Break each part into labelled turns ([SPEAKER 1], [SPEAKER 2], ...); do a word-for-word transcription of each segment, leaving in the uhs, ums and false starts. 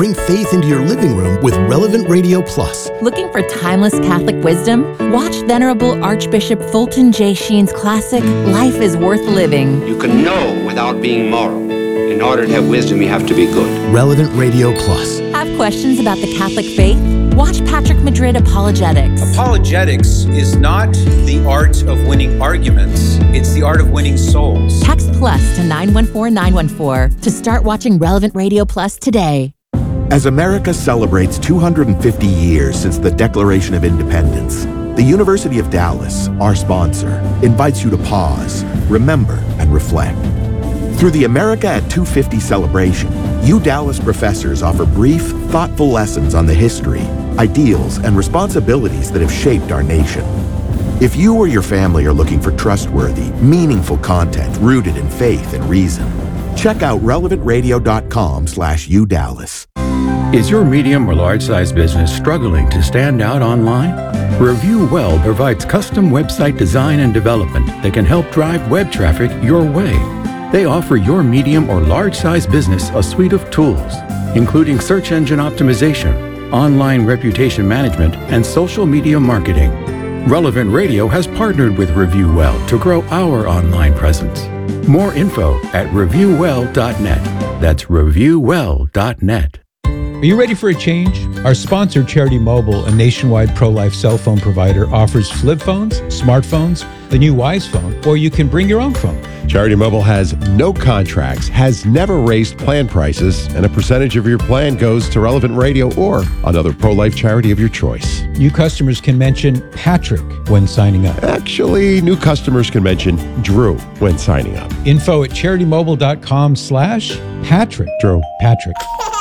[SPEAKER 1] Bring faith into your living room with Relevant Radio Plus.
[SPEAKER 2] Looking for timeless Catholic wisdom? Watch Venerable Archbishop Fulton J. Sheen's classic, Life is Worth Living.
[SPEAKER 3] You can know without being moral. In order to have wisdom, you have to be good.
[SPEAKER 1] Relevant Radio Plus.
[SPEAKER 2] Have questions about the Catholic faith? Watch Patrick Madrid Apologetics.
[SPEAKER 4] Apologetics is not the art of winning arguments. It's the art of winning souls.
[SPEAKER 2] Text plus to nine one four nine one four to start watching Relevant Radio Plus today.
[SPEAKER 5] As America celebrates two hundred fifty years since the Declaration of Independence, the University of Dallas, our sponsor, invites you to pause, remember, and reflect. Through the America at two fifty celebration, U Dallas professors offer brief, thoughtful lessons on the history, ideals, and responsibilities that have shaped our nation. If you or your family are looking for trustworthy, meaningful content rooted in faith and reason, check out relevant radio dot com slash U Dallas.
[SPEAKER 6] Is your medium or large-size business struggling to stand out online? Review Well provides custom website design and development that can help drive web traffic your way. They offer your medium or large-size business a suite of tools, including search engine optimization, online reputation management, and social media marketing. Relevant Radio has partnered with Review Well to grow our online presence. More info at review well dot net. That's review well dot net.
[SPEAKER 7] Are you ready for a change? Our sponsor, Charity Mobile, a nationwide pro-life cell phone provider, offers flip phones, smartphones, the new Wise phone, or you can bring your own phone.
[SPEAKER 8] Charity Mobile has no contracts, has never raised plan prices, and a percentage of your plan goes to Relevant Radio or another pro-life charity of your choice.
[SPEAKER 7] New customers can mention Patrick when signing up.
[SPEAKER 8] Actually, new customers can mention Drew when signing up.
[SPEAKER 7] Info at charity mobile dot com slash Patrick.
[SPEAKER 8] Drew.
[SPEAKER 7] Patrick.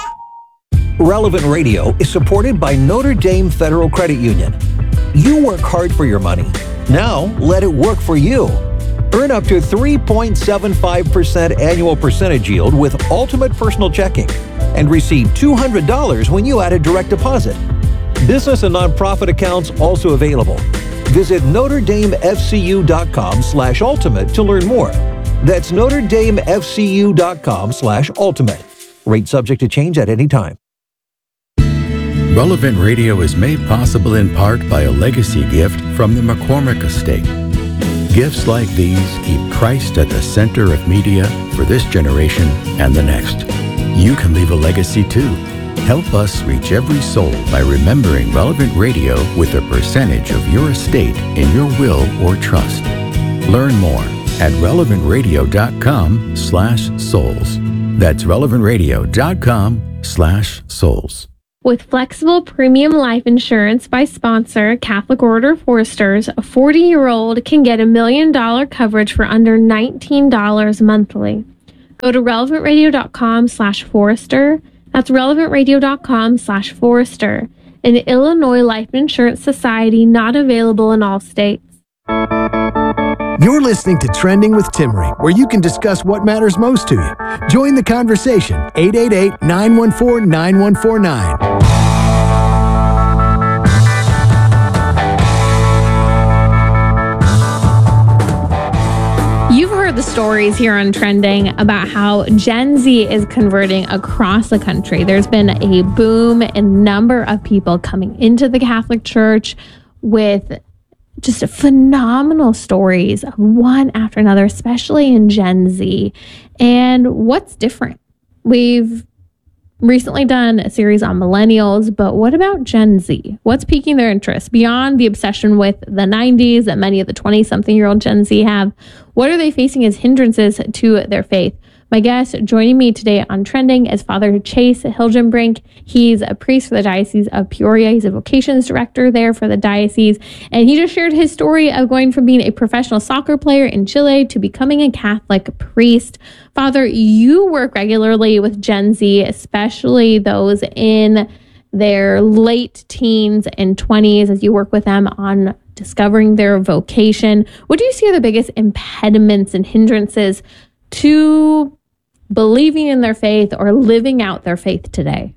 [SPEAKER 9] Relevant Radio is supported by Notre Dame Federal Credit Union. You work hard for your money. Now, let it work for you. Earn up to three point seven five percent annual percentage yield with Ultimate Personal Checking and receive two hundred dollars when you add a direct deposit. Business and nonprofit accounts also available. Visit notre dame f c u dot com slash ultimate to learn more. That's notre dame f c u dot com slash ultimate. Rate subject to change at any time.
[SPEAKER 6] Relevant Radio is made possible in part by a legacy gift from the McCormick Estate. Gifts like these keep Christ at the center of media for this generation and the next. You can leave a legacy too. Help us reach every soul by remembering Relevant Radio with a percentage of your estate in your will or trust. Learn more at relevant radio dot com slash souls. That's relevant radio dot com slash souls.
[SPEAKER 10] With flexible premium life insurance by sponsor Catholic Order Foresters, a forty-year-old can get a million dollar coverage for under nineteen dollars monthly. Go to relevant radio dot com slash Forester. That's relevant radio dot com slash Forester. An Illinois Life Insurance Society not available in all states.
[SPEAKER 1] You're listening to Trending with Timmerie, where you can discuss what matters most to you. Join the conversation, eight eight eight, nine one four, nine one four nine.
[SPEAKER 10] You've heard the stories here on Trending about how Gen Z is converting across the country. There's been a boom in number of people coming into the Catholic Church with just phenomenal stories of one after another, especially in Gen Z. And what's different? We've recently done a series on millennials, but what about Gen Z? What's piquing their interest beyond the obsession with the nineties that many of the twenty-something-year-old Gen Z have? What are they facing as hindrances to their faith? My guest joining me today on Trending is Father Chase Hilgenbrink. He's a priest for the Diocese of Peoria. He's a vocations director there for the diocese. And he just shared his story of going from being a professional soccer player in Chile to becoming a Catholic priest. Father, you work regularly with Gen Z, especially those in their late teens and twenties, as you work with them on discovering their vocation. What do you see are the biggest impediments and hindrances to believing in their faith or living out their faith today?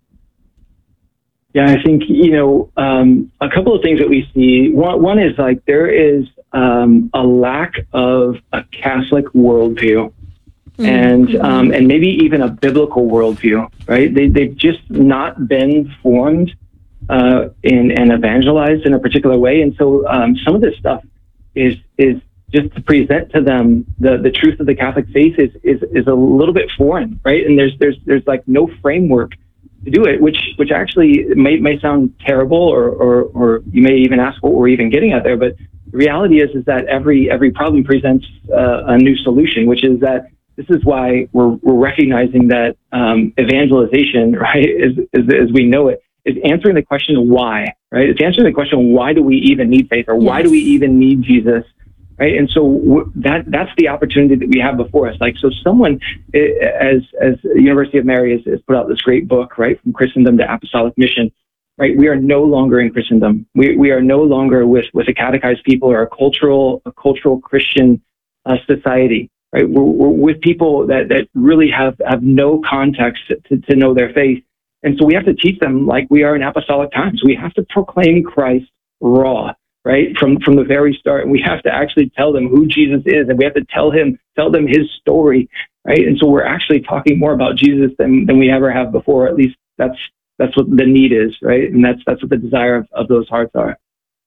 [SPEAKER 11] Yeah, I think, you know, um, a couple of things that we see. One, one is like there is um, a lack of a Catholic worldview and um, and maybe even a biblical worldview, right? They, they've just not been formed uh, in, and evangelized in a particular way. And so um, some of this stuff is is just to present to them the, the truth of the Catholic faith is, is is a little bit foreign, right? And there's there's there's like no framework to do it, which which actually may may sound terrible, or or or you may even ask what we're even getting at there. But the reality is is that every every problem presents uh, a new solution, which is that this is why we're we're recognizing that um, evangelization, right, is, is as we know it, is answering the question why, right? It's answering the question why do we even need faith, or yes. why do we even need Jesus? Right. And so w- that that's the opportunity that we have before us. Like, so someone, as as the University of Mary has, has put out this great book, right, From Christendom to Apostolic Mission, right? We are no longer in Christendom. We we are no longer with, with a catechized people or a cultural a cultural Christian uh, society, right? We're, we're with people that, that really have, have no context to, to know their faith. And so we have to teach them like we are in apostolic times. We have to proclaim Christ raw. Right from from the very start, and we have to actually tell them who Jesus is, and we have to tell him tell them his story, right? And so we're actually talking more about Jesus than, than we ever have before. At least that's that's what the need is, right? And that's that's what the desire of, of those hearts are.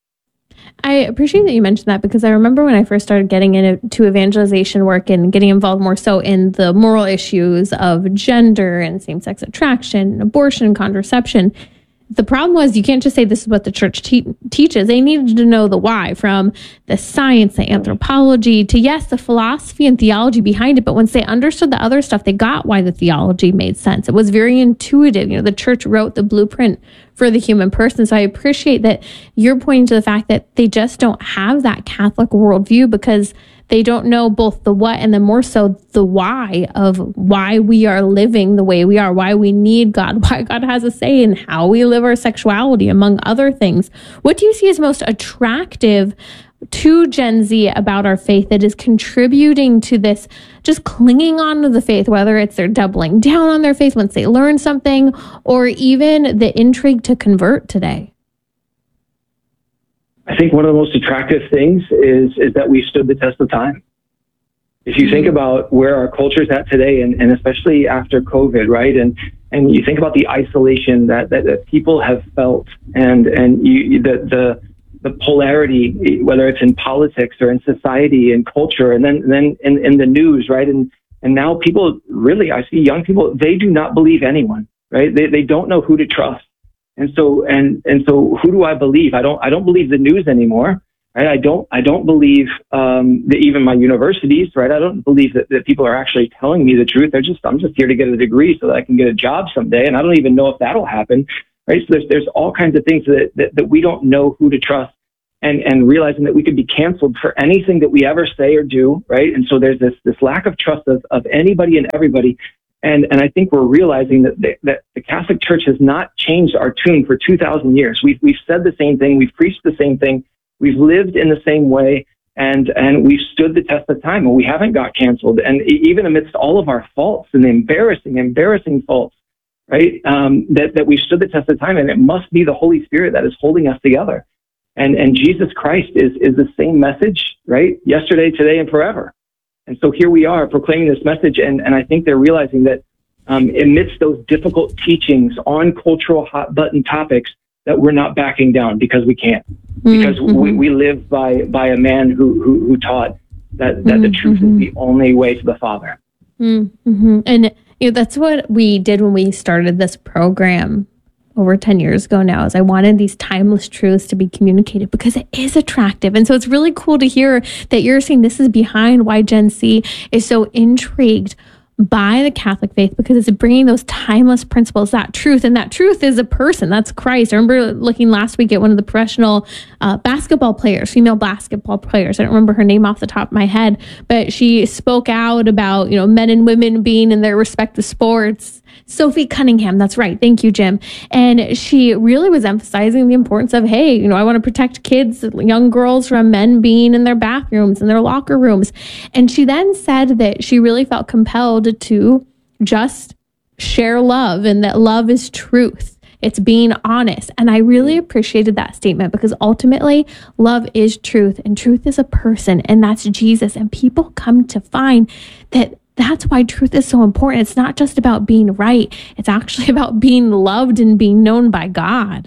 [SPEAKER 10] I appreciate that you mentioned that, because I remember when I first started getting into evangelization work and getting involved more so in the moral issues of gender and same-sex attraction, abortion, contraception. The problem was you can't just say this is what the church te- teaches. They needed to know the why, from the science, the anthropology, to, yes, the philosophy and theology behind it. But once they understood the other stuff, they got why the theology made sense. It was very intuitive. You know, the church wrote the blueprint for the human person. So I appreciate that you're pointing to the fact that they just don't have that Catholic worldview, because they don't know both the what and then more so the why of why we are living the way we are, why we need God, why God has a say in how we live our sexuality, among other things. What do you see as most attractive to Gen Z about our faith that is contributing to this just clinging on to the faith, whether it's they're doubling down on their faith once they learn something, or even the intrigue to convert today?
[SPEAKER 11] I think one of the most attractive things is is that we've stood the test of time. If you think about where our culture is at today, and, and especially after COVID, right? And and you think about the isolation that, that, that people have felt, and and you, the the the polarity, whether it's in politics or in society and culture, and then then in, in the news, right? And and now people really, I see young people, they do not believe anyone, right? They they don't know who to trust. And so, and, and so who do I believe? I don't, I don't believe the news anymore, right? I don't, I don't believe, um, that even my universities, right? I don't believe that, that people are actually telling me the truth. They're just, I'm just here to get a degree so that I can get a job someday. And I don't even know if that'll happen, right? So there's, there's all kinds of things that, that, that we don't know who to trust, and, and realizing that we could be canceled for anything that we ever say or do, right? And so there's this, this lack of trust of, of anybody and everybody. And and I think we're realizing that the, that the Catholic Church has not changed our tune for two thousand years. We've we've said the same thing, we've preached the same thing, we've lived in the same way, and and we've stood the test of time, and we haven't got canceled. And even amidst all of our faults and embarrassing, embarrassing faults, right? Um, that that we've stood the test of time, and it must be the Holy Spirit that is holding us together. And and Jesus Christ is is the same message, right? Yesterday, today, and forever. And so here we are proclaiming this message, and, and I think they're realizing that um, amidst those difficult teachings on cultural hot button topics, that we're not backing down, because we can't, because mm-hmm. we, we live by by a man who who, who taught that, that mm-hmm. the truth is the only way to the Father.
[SPEAKER 10] Mm-hmm. And you know, that's what we did when we started this program over ten years ago now, is I wanted these timeless truths to be communicated, because it is attractive. And so it's really cool to hear that you're saying this is behind why Gen Z is so intrigued by the Catholic faith, because it's bringing those timeless principles, that truth, and that truth is a person. That's Christ. I remember looking last week at one of the professional uh, basketball players, female basketball players. I don't remember her name off the top of my head, but she spoke out about, you know, men and women being in their respective sports. Sophie Cunningham, that's right. Thank you, Jim. And she really was emphasizing the importance of, hey, you know, I want to protect kids, young girls, from men being in their bathrooms and their locker rooms. And she then said that she really felt compelled to just share love, and that love is truth. It's being honest. And I really appreciated that statement, because ultimately love is truth, and truth is a person, and that's Jesus. And people come to find that that's why truth is so important. It's not just about being right. It's actually about being loved and being known by God.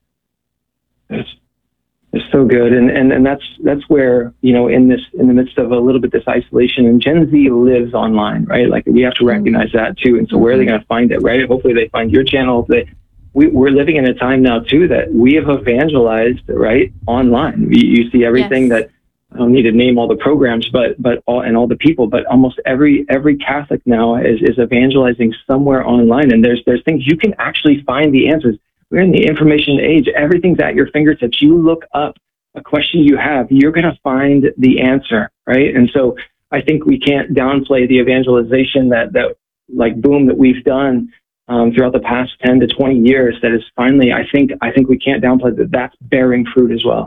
[SPEAKER 11] It's, it's so good. And, and, and that's, that's where, you know, in this, in the midst of a little bit this isolation, and Gen Z lives online, right? Like we have to recognize that too. And so where are they going to find it, right? Hopefully they find your channel. They, we, we're living in a time now too, that we have evangelized, right? Online. You, you see everything yes. that, I don't need to name all the programs, but, but all, and all the people, but almost every, every Catholic now is, is evangelizing somewhere online. And there's, there's things you can actually find the answers. We're in the information age. Everything's at your fingertips. You look up a question you have, you're going to find the answer, right? And so I think we can't downplay the evangelization that, that like boom that we've done um, throughout the past ten to twenty years. That is finally, I think, I think we can't downplay that that's bearing fruit as well.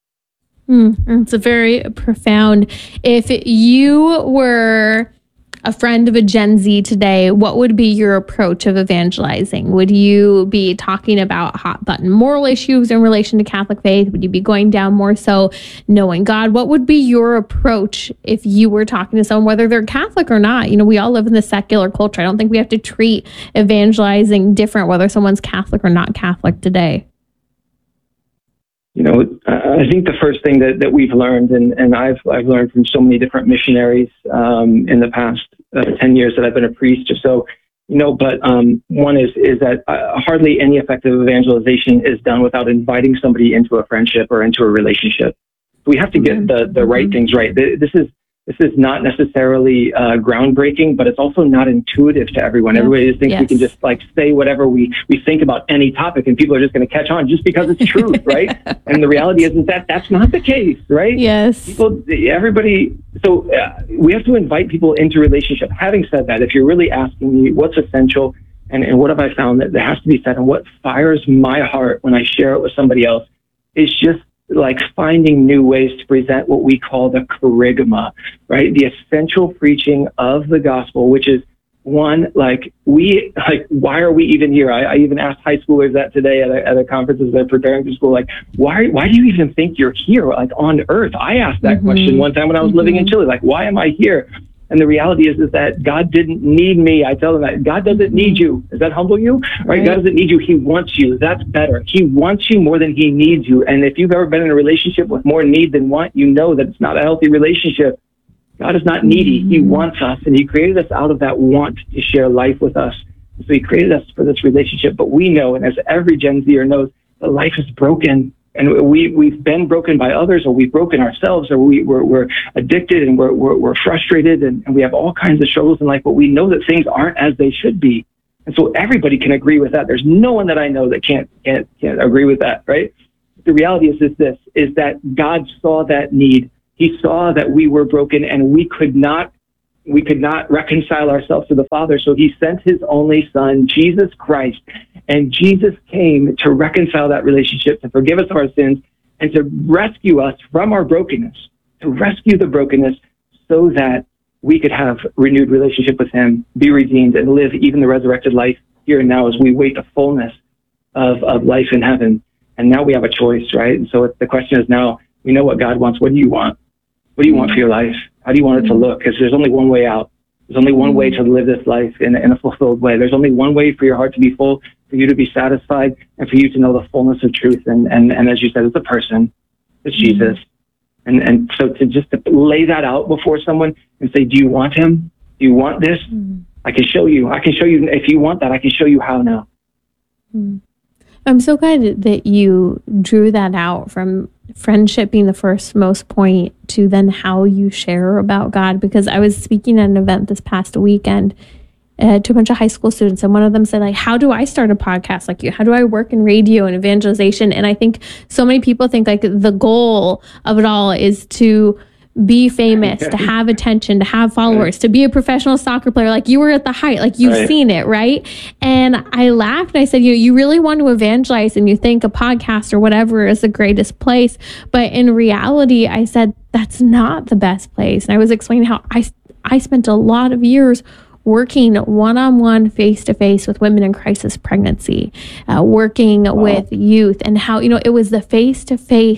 [SPEAKER 10] Mm, it's a very profound. If you were a friend of a Gen Z today, what would be your approach of evangelizing? Would you be talking about hot button moral issues in relation to Catholic faith? Would you be going down more so knowing God? What would be your approach if you were talking to someone, whether they're Catholic or not? You know, we all live in the secular culture. I don't think we have to treat evangelizing different, whether someone's Catholic or not Catholic today.
[SPEAKER 11] You know, I think the first thing that, that we've learned, and, and I've I've learned from so many different missionaries um, in the past uh, ten years that I've been a priest or so, you know, but um, one is is that uh, hardly any effective evangelization is done without inviting somebody into a friendship or into a relationship. We have to get the, the right things right. This is this is not necessarily uh, groundbreaking, but it's also not intuitive to everyone. Yeah. Everybody just thinks yes. we can just like say whatever we, we think about any topic, and people are just going to catch on just because it's truth, right? And the reality is, is that that's not the case, right?
[SPEAKER 10] Yes.
[SPEAKER 11] People, everybody. So uh, we have to invite people into relationship. Having said that, if you're really asking me what's essential and, and what have I found that, that has to be said, and what fires my heart when I share it with somebody else, is just like finding new ways to present what we call the kerygma, right? The essential preaching of the gospel, which is one, like we, like, why are we even here? I, I even asked high schoolers that today at a, at a conference as they're preparing for school, like, why, why do you even think you're here, like on earth? I asked that mm-hmm. question one time when I was mm-hmm. living in Chile, like, why am I here? And the reality is, is that God didn't need me. I tell them that God doesn't need you. Does that humble you? Right? right? God doesn't need you. He wants you. That's better. He wants you more than he needs you. And if you've ever been in a relationship with more need than want, you know that it's not a healthy relationship. God is not needy. He wants us, and he created us out of that want to share life with us. So he created us for this relationship. But we know, and as every Gen Zer knows, that life is broken. And we, we've been broken by others, or we've broken ourselves, or we, we're, we're addicted, and we're, we're, we're frustrated, and, and we have all kinds of struggles in life, but we know that things aren't as they should be. And so everybody can agree with that. There's no one that I know that can't, can't, can't agree with that, right? The reality is, is this, is that God saw that need. He saw that we were broken, and we could not we could not reconcile ourselves to the Father. So he sent his only son, Jesus Christ. And Jesus came to reconcile that relationship, to forgive us of our sins, and to rescue us from our brokenness, to rescue the brokenness so that we could have renewed relationship with him, be redeemed, and live even the resurrected life here and now as we wait the fullness of, of life in heaven. And now we have a choice, right? And so the question is now, we know what God wants. What do you want? What do you want for your life? How do you want it to look? Because there's only one way out. There's only one way to live this life in, in a fulfilled way. There's only one way for your heart to be full, for you to be satisfied, and for you to know the fullness of truth. And, and, and as you said, it's a person. It's Jesus. And, and so to just to lay that out before someone and say, do you want him? Do you want this? I can show you. I can show you. If you want that, I can show you how now.
[SPEAKER 10] I'm so glad that you drew that out from friendship being the first most point to then how you share about God, because I was speaking at an event this past weekend uh, to a bunch of high school students, and one of them said, like, how do I start a podcast like you? How do I work in radio and evangelization? And I think so many people think like the goal of it all is to be famous, to have attention, to have followers, to be a professional soccer player. Like you were at the height, like you've right. seen it, right? And I laughed and I said, you know, you really want to evangelize and you think a podcast or whatever is the greatest place. But in reality, I said, that's not the best place. And I was explaining how I, I spent a lot of years working one-on-one, face-to-face with women in crisis pregnancy, uh, working wow. with youth, and how, you know, it was the face-to-face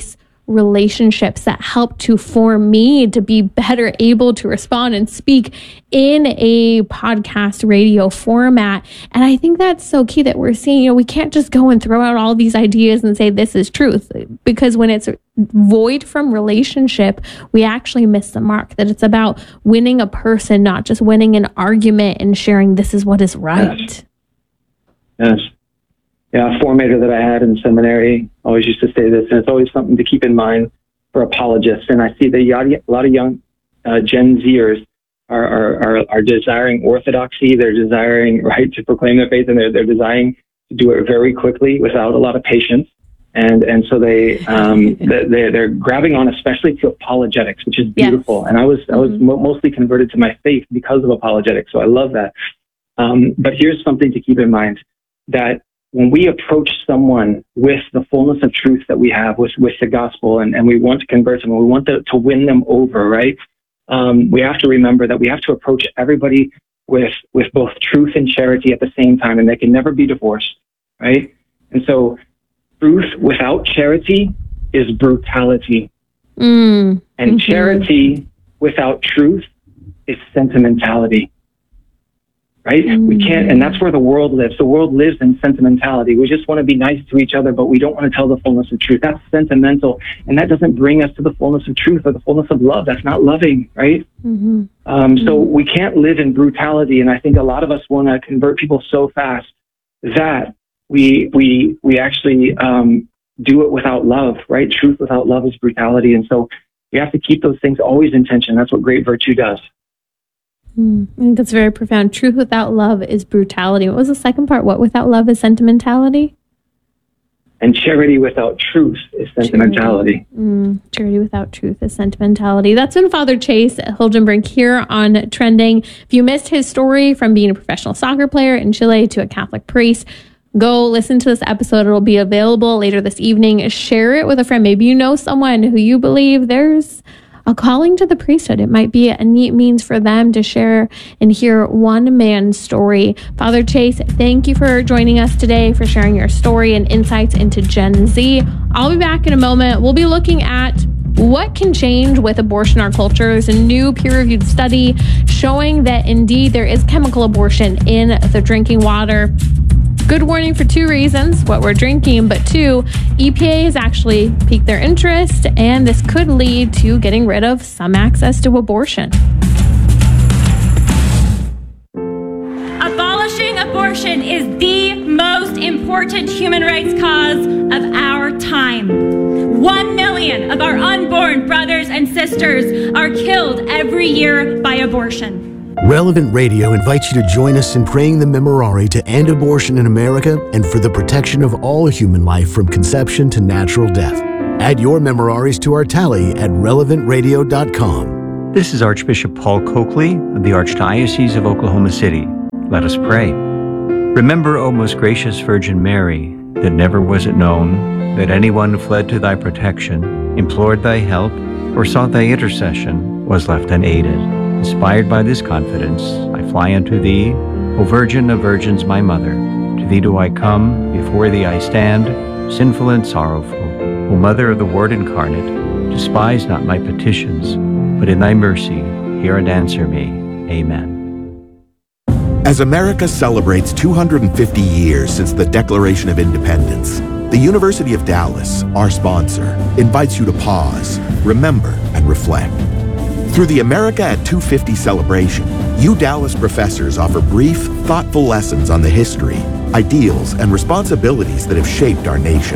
[SPEAKER 10] relationships that help to form me to be better able to respond and speak in a podcast radio format. And I think that's so key that we're seeing, you know, we can't just go and throw out all these ideas and say this is truth, because when it's void from relationship, we actually miss the mark, that it's about winning a person, not just winning an argument and sharing this is what is right.
[SPEAKER 11] Yes. Yes. Yeah, a formator that I had in seminary always used to say this, and it's always something to keep in mind for apologists. And I see that a lot of young uh, Gen Zers are, are, are, are desiring orthodoxy. They're desiring, right, to proclaim their faith, and they're, they're desiring to do it very quickly without a lot of patience. And and so they um, they they're grabbing on, especially to apologetics, which is beautiful. Yes. And I was I was mm-hmm. mo- mostly converted to my faith because of apologetics, so I love that. Um, but here's something to keep in mind, that when we approach someone with the fullness of truth that we have with, with the gospel, and, and we want to convert them, and we want to, to win them over, right? Um, we have to remember that we have to approach everybody with, with both truth and charity at the same time, and they can never be divorced, right? And so truth without charity is brutality.
[SPEAKER 10] Mm.
[SPEAKER 11] And mm-hmm. charity without truth is sentimentality. Right? Mm. We can't, and that's where the world lives. The world lives in sentimentality. We just want to be nice to each other, but we don't want to tell the fullness of truth. That's sentimental, and that doesn't bring us to the fullness of truth or the fullness of love. That's not loving, right?
[SPEAKER 10] Mm-hmm.
[SPEAKER 11] Um,
[SPEAKER 10] mm-hmm.
[SPEAKER 11] So we can't live in brutality, and I think a lot of us want to convert people so fast that we we we actually um, do it without love, right? Truth without love is brutality, and so we have to keep those things always in tension. That's what great virtue does.
[SPEAKER 10] Mm, I think that's very profound. Truth without love is brutality. What was the second part? What without love is sentimentality?
[SPEAKER 11] And charity without truth is sentimentality.
[SPEAKER 10] Charity, mm, charity without truth is sentimentality. That's been Father Chase Hilgenbrink here on Trending. If you missed his story from being a professional soccer player in Chile to a Catholic priest, go listen to this episode. It'll be available later this evening. Share it with a friend. Maybe you know someone who you believe there's a calling to the priesthood. It might be a neat means for them to share and hear one man's story. Father Chase, thank you for joining us today, for sharing your story and insights into Gen Z. I'll be back in a moment. We'll be looking at what can change with abortion in our culture. There's a new peer-reviewed study showing that indeed there is chemical abortion in the drinking water. Good warning for two reasons, what we're drinking, but two, E P A has actually piqued their interest, and this could lead to getting rid of some access to abortion.
[SPEAKER 12] Abolishing abortion is the most important human rights cause of our time. One million of our unborn brothers and sisters are killed every year by abortion.
[SPEAKER 1] Relevant Radio invites you to join us in praying the Memorare to end abortion in America and for the protection of all human life from conception to natural death. Add your Memoraries to our tally at relevant radio dot com.
[SPEAKER 13] This is Archbishop Paul Coakley of the Archdiocese of Oklahoma City. Let us pray. Remember, O most gracious Virgin Mary, that never was it known that anyone who fled to thy protection, implored thy help, or sought thy intercession was left unaided. Inspired by this confidence, I fly unto thee, O Virgin of Virgins, my Mother. To thee do I come, before thee I stand, sinful and sorrowful. O Mother of the Word incarnate, despise not my petitions, but in thy mercy hear and answer me. Amen.
[SPEAKER 5] As America celebrates two hundred fifty years since the Declaration of Independence, the University of Dallas, our sponsor, invites you to pause, remember, and reflect. Through the America at two fifty celebration, U Dallas professors offer brief, thoughtful lessons on the history, ideals, and responsibilities that have shaped our nation.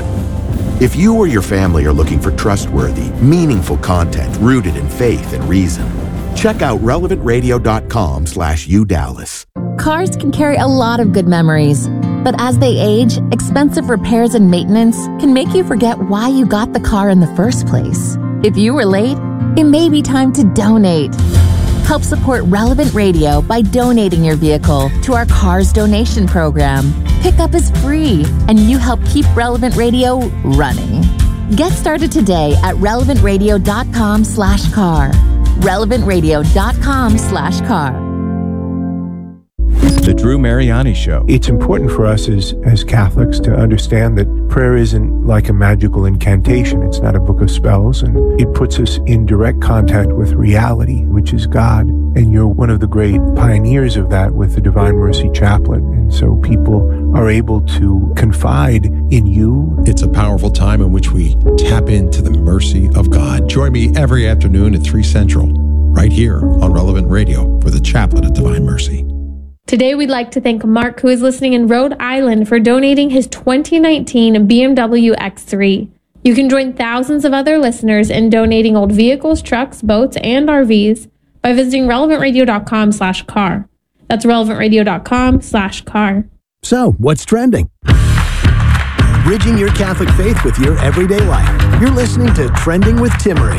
[SPEAKER 5] If you or your family are looking for trustworthy, meaningful content rooted in faith and reason, check out relevant radio dot com slash U Dallas.
[SPEAKER 2] Cars can carry a lot of good memories, but as they age, expensive repairs and maintenance can make you forget why you got the car in the first place. If you were late, it may be time to donate. Help support Relevant Radio by donating your vehicle to our Cars Donation Program. Pickup is free, and you help keep Relevant Radio running. Get started today at relevant radio dot com slash car. relevant radio dot com slash car.
[SPEAKER 14] The Drew Mariani Show.
[SPEAKER 15] It's important for us as, as Catholics to understand that prayer isn't like a magical incantation. It's not a book of spells, and it puts us in direct contact with reality, which is God. And you're one of the great pioneers of that with the Divine Mercy Chaplet. And so people are able to confide in you.
[SPEAKER 16] It's a powerful time in which we tap into the mercy of God. Join me every afternoon at three Central, right here on Relevant Radio for the Chaplet of Divine Mercy.
[SPEAKER 10] Today, we'd like to thank Mark, who is listening in Rhode Island, for donating his twenty nineteen B M W X three. You can join thousands of other listeners in donating old vehicles, trucks, boats, and R Vs by visiting relevantradio.com slash car. That's relevantradio.com slash car.
[SPEAKER 1] So, what's trending? Bridging your Catholic faith with your everyday life. You're listening to Trending with Timmery.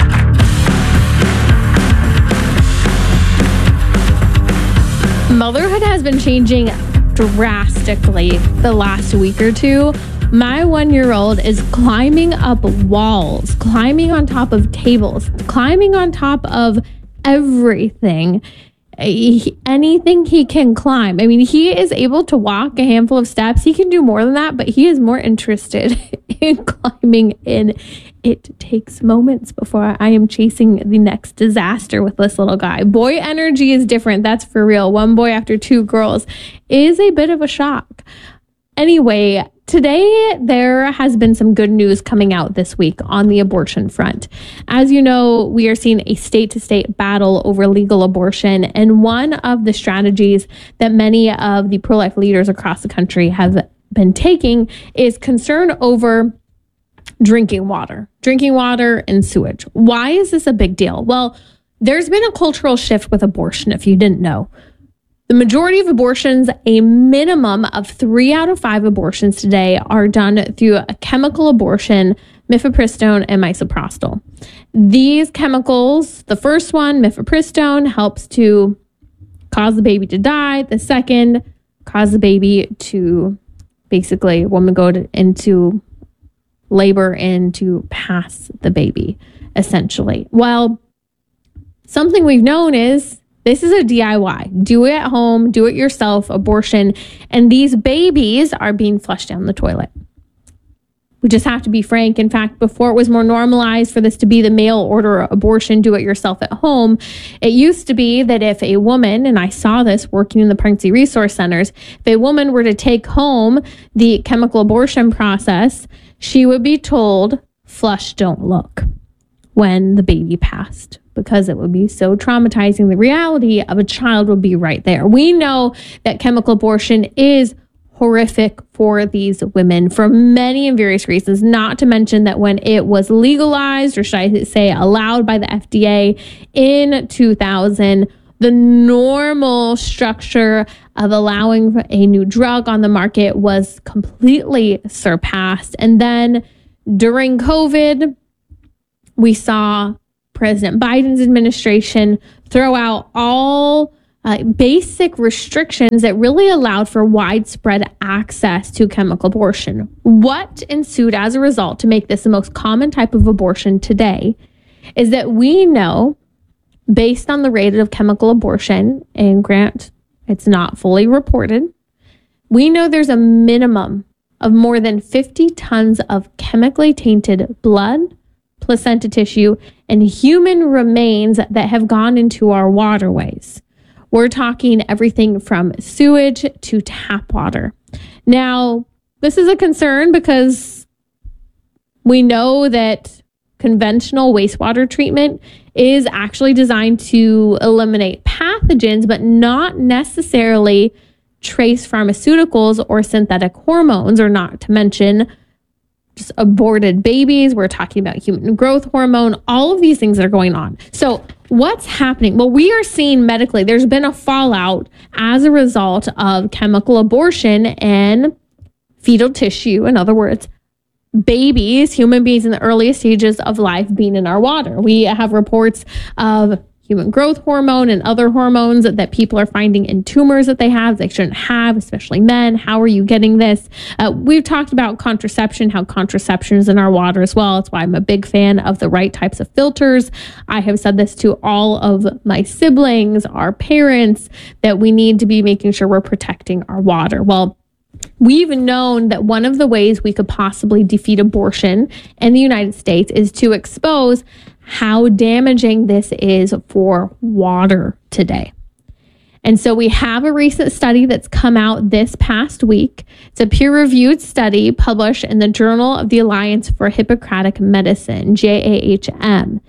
[SPEAKER 10] Motherhood has been changing drastically the last week or two. My one-year-old is climbing up walls, climbing on top of tables, climbing on top of everything. He, anything he can climb. I mean, he is able to walk a handful of steps. He can do more than that, but he is more interested in climbing in. It takes moments before I am chasing the next disaster with this little guy. Boy energy is different. That's for real. One boy after two girls is a bit of a shock. Anyway, today there has been some good news coming out this week on the abortion front. As you know, we are seeing a state-to-state battle over legal abortion, and one of the strategies that many of the pro-life leaders across the country have been taking is concern over drinking water, drinking water and sewage. Why is this a big deal? Well, there's been a cultural shift with abortion, if you didn't know. The majority of abortions, a minimum of three out of five abortions today, are done through a chemical abortion, mifepristone and misoprostol. These chemicals, the first one, mifepristone, helps to cause the baby to die. The second, cause the baby to basically, woman go to, into labor and to pass the baby, essentially. Well, something we've known is this is a D I Y. Do it at home, do it yourself abortion. And these babies are being flushed down the toilet. We just have to be frank. In fact, before it was more normalized for this to be the mail order abortion, do it yourself at home, it used to be that if a woman, and I saw this working in the pregnancy resource centers, if a woman were to take home the chemical abortion process, she would be told, flush, don't look, when the baby passed, because it would be so traumatizing. The reality of a child would be right there. We know that chemical abortion is horrific for these women for many and various reasons, not to mention that when it was legalized, or should I say allowed by the F D A in two thousand, the normal structure of allowing a new drug on the market was completely surpassed. And then during COVID, we saw President Biden's administration throw out all uh, basic restrictions that really allowed for widespread access to chemical abortion. What ensued as a result to make this the most common type of abortion today is that we know, based on the rate of chemical abortion, and grant it's not fully reported, we know there's a minimum of more than fifty tons of chemically tainted blood, placenta tissue, and human remains that have gone into our waterways. We're talking everything from sewage to tap water. Now, this is a concern because we know that conventional wastewater treatment is actually designed to eliminate pathogens, but not necessarily trace pharmaceuticals or synthetic hormones, or not to mention just aborted babies. We're talking about human growth hormone. All of these things that are going on. So what's happening? Well, we are seeing medically, there's been a fallout as a result of chemical abortion and fetal tissue. In other words, babies, human beings in the earliest stages of life being in our water. We have reports of human growth hormone and other hormones that people are finding in tumors that they have, they shouldn't have, especially men. How are you getting this? Uh, we've talked about contraception, how contraception is in our water as well. That's why I'm a big fan of the right types of filters. I have said this to all of my siblings, our parents, that we need to be making sure we're protecting our water. Well, we've known that one of the ways we could possibly defeat abortion in the United States is to expose how damaging this is for water today. And so we have a recent study that's come out this past week. It's a peer-reviewed study published in the Journal of the Alliance for Hippocratic Medicine, J A H M.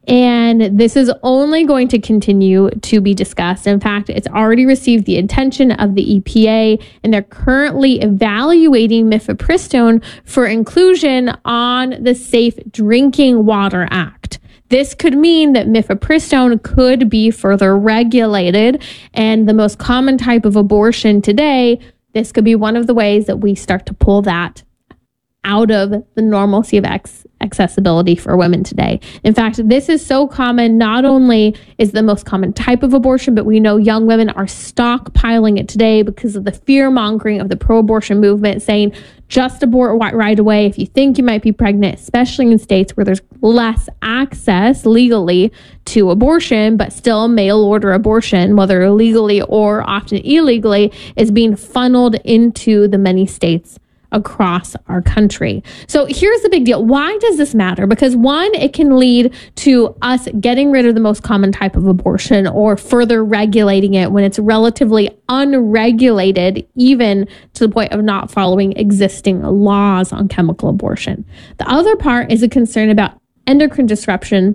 [SPEAKER 10] And this is only going to continue to be discussed. In fact, it's already received the attention of the E P A, and they're currently evaluating mifepristone for inclusion on the Safe Drinking Water Act. This could mean that mifepristone could be further regulated, and the most common type of abortion today, this could be one of the ways that we start to pull that out of the normalcy of ex- accessibility for women today. In fact, this is so common, not only is the most common type of abortion, but we know young women are stockpiling it today because of the fear-mongering of the pro-abortion movement, saying just abort right away if you think you might be pregnant, especially in states where there's less access legally to abortion, but still mail order abortion, whether legally or often illegally, is being funneled into the many states across our country. So here's the big deal. Why does this matter? Because one, it can lead to us getting rid of the most common type of abortion or further regulating it when it's relatively unregulated, even to the point of not following existing laws on chemical abortion. The other part is a concern about endocrine disruption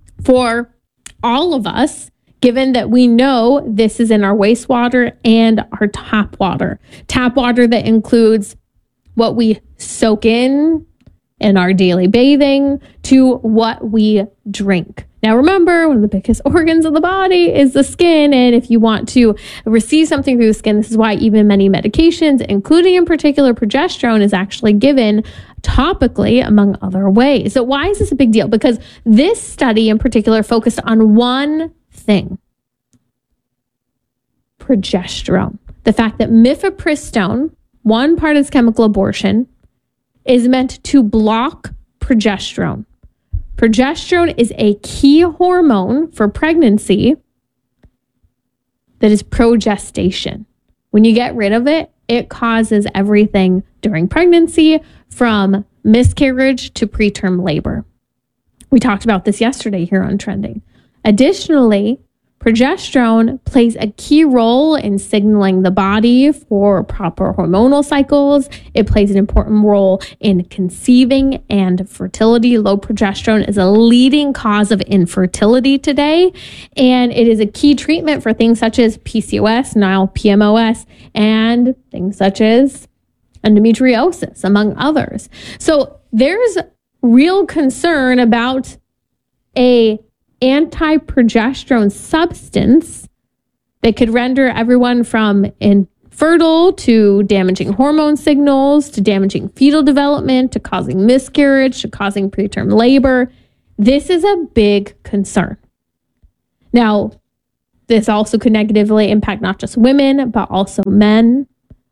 [SPEAKER 10] for all of us, given that we know this is in our wastewater and our tap water. Tap water that includes what we soak in in our daily bathing to what we drink. Now, remember, one of the biggest organs of the body is the skin. And if you want to receive something through the skin, this is why even many medications, including in particular progesterone, is actually given topically, among other ways. So why is this a big deal? Because this study in particular focused on one thing: progesterone. The fact that mifepristone, one part of this chemical abortion, is meant to block progesterone. Progesterone is a key hormone for pregnancy that is progestation. When you get rid of it, it causes everything during pregnancy, from miscarriage to preterm labor. We talked about this yesterday here on Trending. Additionally, progesterone plays a key role in signaling the body for proper hormonal cycles. It plays an important role in conceiving and fertility. Low progesterone is a leading cause of infertility today, and it is a key treatment for things such as P C O S, now P M O S, and things such as endometriosis, among others. So there's real concern about a anti-progesterone substance that could render everyone from infertile to damaging hormone signals, to damaging fetal development, to causing miscarriage, to causing preterm labor. This is a big concern. Now, this also could negatively impact not just women, but also men.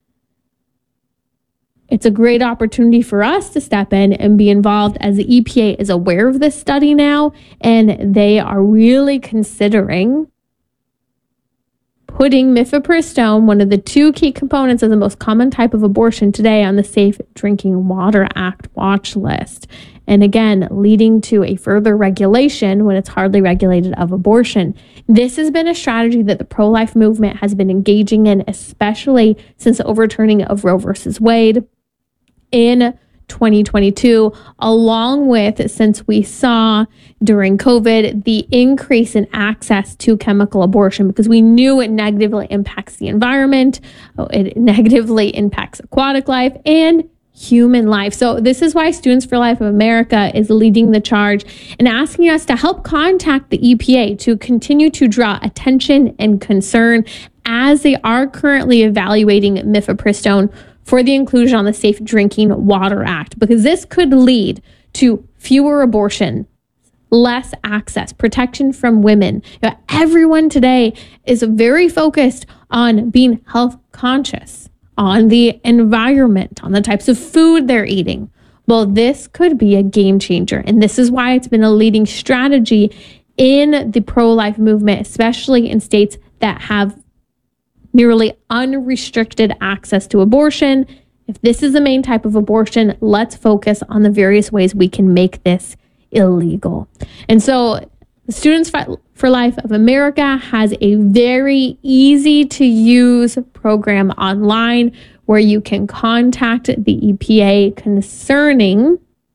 [SPEAKER 10] It's a great opportunity for us to step in and be involved, as the E P A is aware of this study now, and they are really considering putting mifepristone, one of the two key components of the most common type of abortion today, on the Safe Drinking Water Act watch list. And again, leading to a further regulation, when it's hardly regulated, of abortion. This has been a strategy that the pro-life movement has been engaging in, especially since the overturning of Roe versus Wade in twenty twenty-two, along with, since we saw during COVID, the increase in access to chemical abortion, because we knew it negatively impacts the environment, it negatively impacts aquatic life and human life. So this is why Students for Life of America is leading the charge and asking us to help contact the E P A to continue to draw attention and concern as they are currently evaluating mifepristone for the inclusion on the Safe Drinking Water Act, because this could lead to fewer abortions, less access, protection from women. You know, everyone today is very focused on being health conscious, on the environment, on the types of food they're eating. Well, this could be a game changer. And this is why it's been a leading strategy in the pro-life movement, especially in states that have nearly unrestricted access to abortion. If this is the main type of abortion, let's focus on the various ways we can make this illegal. And so the Students for Life of America has a very easy to use program online where you can contact the E P A concerning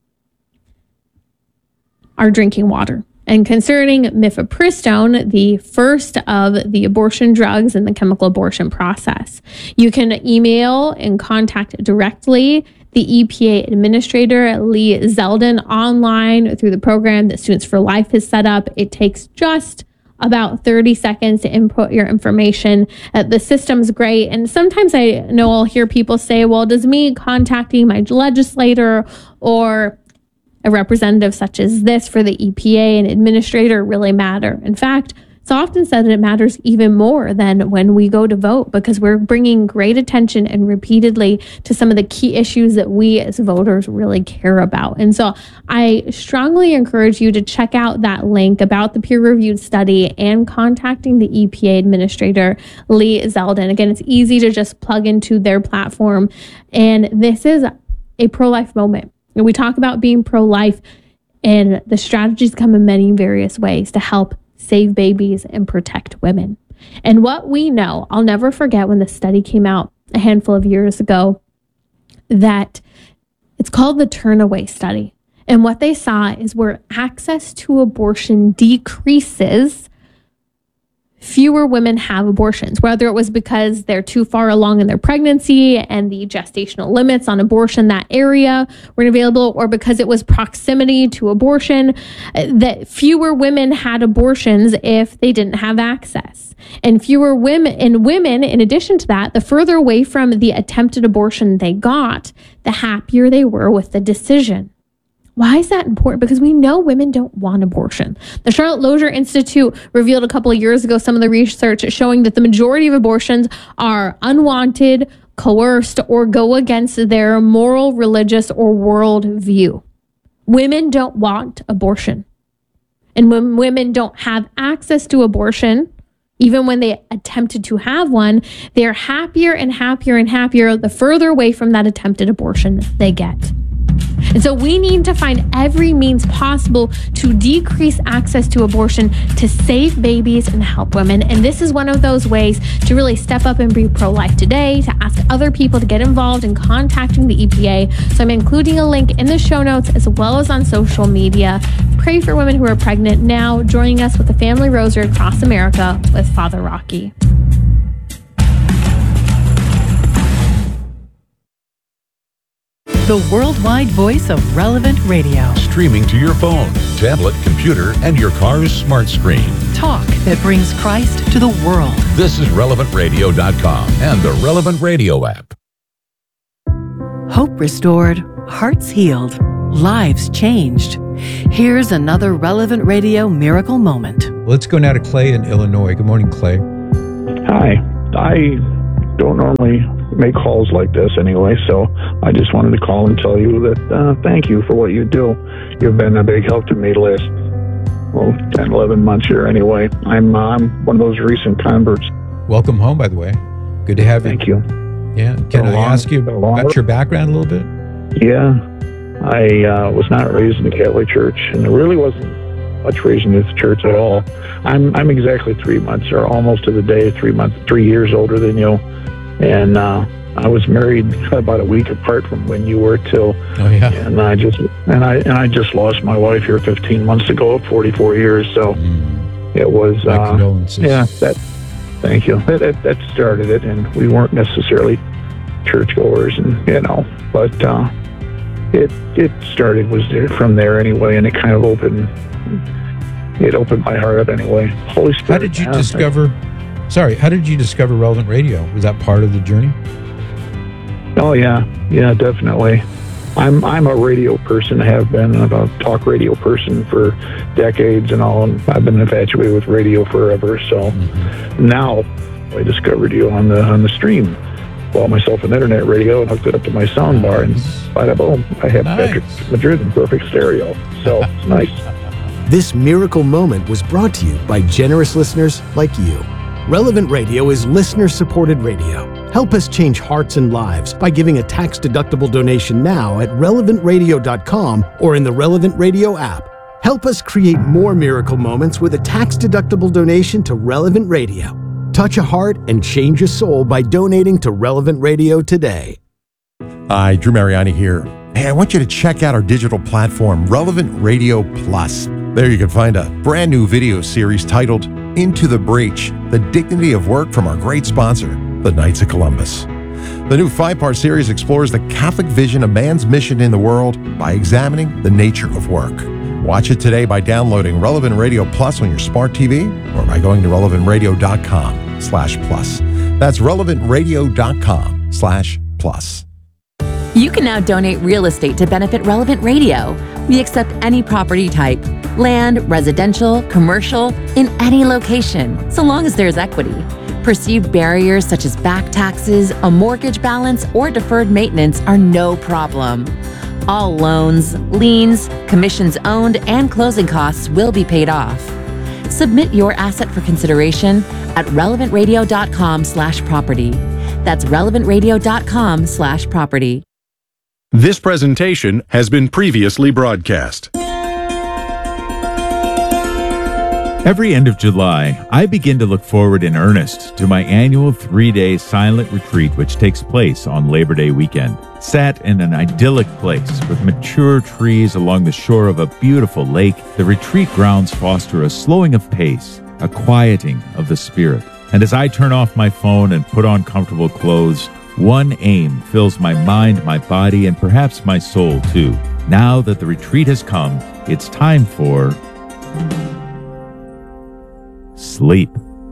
[SPEAKER 10] our drinking water. And concerning mifepristone, the first of the abortion drugs in the chemical abortion process, you can email and contact directly the E P A Administrator, Lee Zeldin, online through the program that Students for Life has set up. It takes just about thirty seconds to input your information. Uh, the system's great. And sometimes I know I'll hear people say, well, does me contacting my legislator or a representative such as this for the E P A and administrator really matter? In fact, it's often said that it matters even more than when we go to vote, because we're bringing great attention and repeatedly to some of the key issues that we as voters really care about. And so I strongly encourage you to check out that link about the peer-reviewed study and contacting the E P A administrator, Lee Zeldin. Again, it's easy to just plug into their platform. And this is a pro-life moment. And we talk about being pro-life, and the strategies come in many various ways to help save babies and protect women. And what we know, I'll never forget when the study came out a handful of years ago, that it's called the Turnaway Study. And what they saw is where access to abortion decreases, fewer women have abortions, whether it was because they're too far along in their pregnancy and the gestational limits on abortion that area weren't available, or because it was proximity to abortion, that fewer women had abortions if they didn't have access. And fewer women, and women, in addition to that, the further away from the attempted abortion they got, the happier they were with the decision. Why is that important? Because we know women don't want abortion. The Charlotte Lozier Institute revealed a couple of years ago some of the research showing that the majority of abortions are unwanted, coerced, or go against their moral, religious, or world view. Women don't want abortion. And when women don't have access to abortion, even when they attempted to have one, they're happier and happier and happier the further away from that attempted abortion they get. And so we need to find every means possible to decrease access to abortion, to save babies and help women. And this is one of those ways to really step up and be pro-life today, to ask other people to get involved in contacting the E P A. So I'm including a link in the show notes as well as on social media. Pray for women who are pregnant now. Joining us with the Family Rosary across America with Father Rocky.
[SPEAKER 14] The worldwide voice of Relevant Radio.
[SPEAKER 17] Streaming to your phone, tablet, computer, and your car's smart screen.
[SPEAKER 14] Talk that brings Christ to the world.
[SPEAKER 17] This is relevant radio dot com and the Relevant Radio app.
[SPEAKER 14] Hope restored, hearts healed, lives changed. Here's another Relevant Radio miracle moment.
[SPEAKER 7] Let's go now to Clay in Illinois. Good morning, Clay.
[SPEAKER 18] Hi. I don't normally make calls like this anyway, so I just wanted to call and tell you that uh, thank you for what you do. You've been a big help to me the last, well, ten, eleven months here anyway. I'm, uh, I'm one of those recent converts.
[SPEAKER 7] Welcome home, by the way. Good to have you.
[SPEAKER 18] Thank you.
[SPEAKER 7] Yeah. Can I long, ask you about your background a little bit?
[SPEAKER 18] Yeah. I uh, was not raised in the Catholic Church, and there really wasn't much raised in the church at all. I'm I'm exactly three months, or almost to the day, three months, three years older than you. And uh, I was married about a week apart from when you were too.
[SPEAKER 7] Oh yeah.
[SPEAKER 18] And I just and I and I just lost my wife here fifteen months ago at forty-four years. So mm. it was.
[SPEAKER 7] My
[SPEAKER 18] uh,
[SPEAKER 7] condolences.
[SPEAKER 18] Yeah. That. Thank you. That, that that started it, and we weren't necessarily churchgoers, and you know, but uh, it it started was there from there anyway, and it kind of opened. It opened my heart up anyway. Holy Spirit.
[SPEAKER 7] How did you discover? Sorry, how did you discover Relevant Radio? Was that part of the journey?
[SPEAKER 18] Oh, yeah. Yeah, definitely. I'm I'm a radio person, have been, and I'm a talk radio person for decades and all, and I've been infatuated with radio forever. So mm-hmm. now I discovered you on the on the stream. Bought myself an internet radio and hooked it up to my sound bar, and bada boom, I have nice. Patrick Madrid in perfect stereo. So it's nice.
[SPEAKER 1] This miracle moment was brought to you by generous listeners like you. Relevant Radio is listener-supported radio. Help us change hearts and lives by giving a tax-deductible donation now at relevant radio dot com or in the Relevant Radio app. Help us create more miracle moments with a tax-deductible donation to Relevant Radio. Touch a heart and change a soul by donating to Relevant Radio today.
[SPEAKER 8] Hi, Drew Mariani here. Hey, I want you to check out our digital platform, Relevant Radio Plus. There you can find a brand new video series titled Into the Breach, The Dignity of Work from our great sponsor, the Knights of Columbus. The new five-part series explores the Catholic vision of man's mission in the world by examining the nature of work. Watch it today by downloading Relevant Radio Plus on your smart T V or by going to relevant radio dot com slash plus. That's relevant radio dot com slash plus.
[SPEAKER 2] You can now donate real estate to benefit Relevant Radio. We accept any property type, land, residential, commercial, in any location, so long as there's equity. Perceived barriers such as back taxes, a mortgage balance, or deferred maintenance are no problem. All loans, liens, commissions owned, and closing costs will be paid off. Submit your asset for consideration at relevant radio dot com slash property. That's relevant radio dot com slash property.
[SPEAKER 17] This presentation has been previously broadcast.
[SPEAKER 19] Every end of July, I begin to look forward in earnest to my annual three-day silent retreat, which takes place on Labor Day weekend. Set in an idyllic place with mature trees along the shore of a beautiful lake, the retreat grounds foster a slowing of pace, a quieting of the spirit. And as I turn off my phone and put on comfortable clothes, one aim fills my mind, my body, and perhaps my soul too. Now that the retreat has come, it's time for sleep.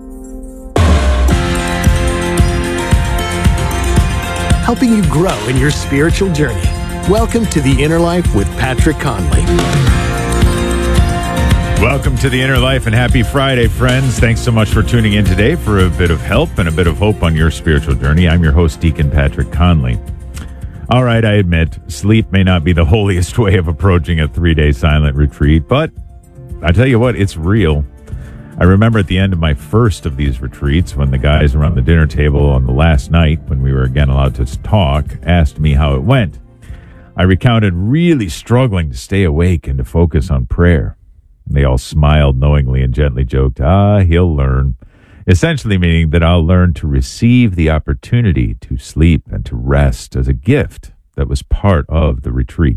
[SPEAKER 1] Helping you grow in your spiritual journey. Welcome to The Inner Life with Patrick Conley.
[SPEAKER 19] Welcome to The Inner Life and happy Friday, friends. Thanks so much for tuning in today for a bit of help and a bit of hope on your spiritual journey. I'm your host, Deacon Patrick Conley. All right, I admit, sleep may not be the holiest way of approaching a three-day silent retreat, but I tell you what, it's real. I remember at the end of my first of these retreats, when the guys around the dinner table on the last night, when we were again allowed to talk, asked me how it went. I recounted really struggling to stay awake and to focus on prayer. They all smiled knowingly and gently joked, ah, he'll learn. Essentially meaning that I'll learn to receive the opportunity to sleep and to rest as a gift that was part of the retreat.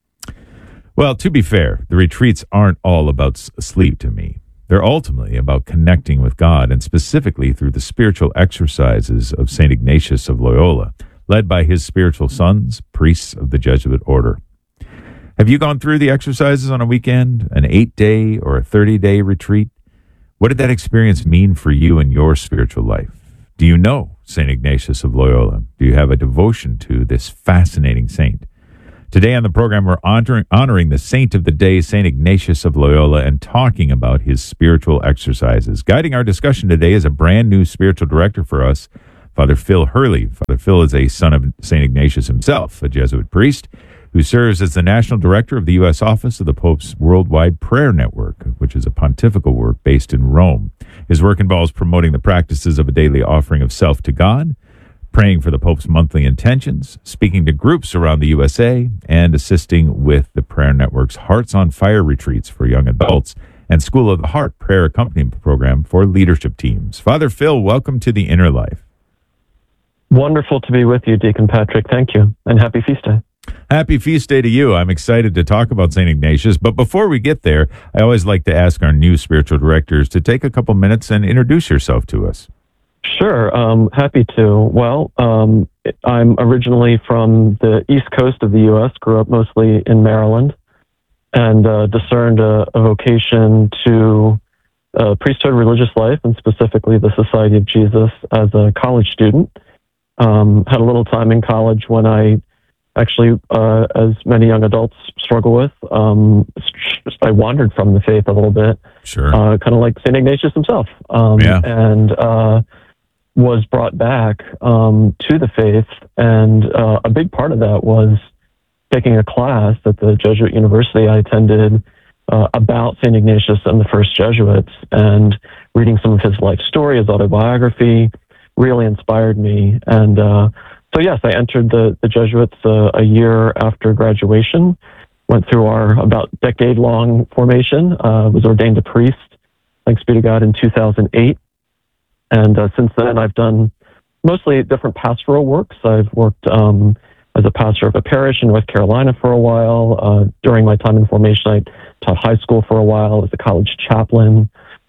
[SPEAKER 19] Well, to be fair, the retreats aren't all about sleep to me. They're ultimately about connecting with God, and specifically through the spiritual exercises of Saint Ignatius of Loyola, led by his spiritual sons, priests of the Jesuit order. Have you gone through the exercises on a weekend, an eight-day or a thirty-day retreat? What did that experience mean for you in your spiritual life? Do you know Saint Ignatius of Loyola? Do you have a devotion to this fascinating saint? Today on the program, we're honoring, honoring the saint of the day, Saint Ignatius of Loyola, and talking about his spiritual exercises. Guiding our discussion today is a brand new spiritual director for us, Father Phil Hurley. Father Phil is a son of Saint Ignatius himself, a Jesuit priest, who serves as the National Director of the U S Office of the Pope's Worldwide Prayer Network, which is a pontifical work based in Rome. His work involves promoting the practices of a daily offering of self to God, praying for the Pope's monthly intentions, speaking to groups around the U S A, and assisting with the Prayer Network's Hearts on Fire retreats for young adults and School of the Heart prayer accompaniment program for leadership teams. Father Phil, welcome to The Inner Life.
[SPEAKER 20] Wonderful to be with you, Deacon Patrick. Thank you, and happy feast day.
[SPEAKER 19] Happy feast day to you. I'm excited to talk about Saint Ignatius, but before we get there, I always like to ask our new spiritual directors to take a couple minutes and introduce yourself to us.
[SPEAKER 20] Sure, um, happy to. Well, um, I'm originally from the East Coast of the U S, grew up mostly in Maryland, and uh, discerned a, a vocation to uh, priesthood, religious life, and specifically the Society of Jesus as a college student. Um, had a little time in college when I actually, uh, as many young adults struggle with, um, I wandered from the faith a little bit.
[SPEAKER 19] Sure.
[SPEAKER 20] Uh, kind of like Saint Ignatius himself. Um,
[SPEAKER 19] Yeah.
[SPEAKER 20] And uh, was brought back um, to the faith. And uh, a big part of that was taking a class at the Jesuit university I attended uh, about Saint Ignatius and the first Jesuits, and reading some of his life story, his autobiography, really inspired me. And uh, so, yes, I entered the, the Jesuits uh, a year after graduation, went through our about decade-long formation, uh, was ordained a priest, thanks be to God, in two thousand eight. And uh, since then, I've done mostly different pastoral works. I've worked um, as a pastor of a parish in North Carolina for a while. Uh, during my time in formation, I taught high school for a while as a college chaplain.